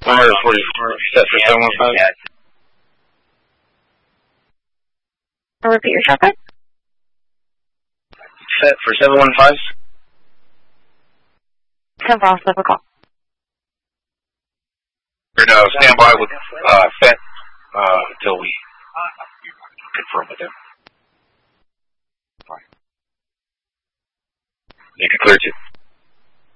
Number 44, set for 715. I'll repeat your shot, Set for 715. 10 for all, slip a call. We're going to stand by with FET until we confirm with them. Fine. Make it clear to